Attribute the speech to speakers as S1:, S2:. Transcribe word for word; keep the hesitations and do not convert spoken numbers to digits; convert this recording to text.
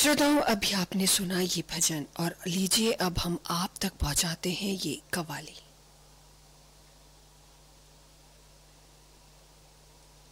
S1: श्रोताओं, अभी आपने सुना ये भजन और लीजिए अब हम आप तक पहुंचाते हैं ये कव्वाली।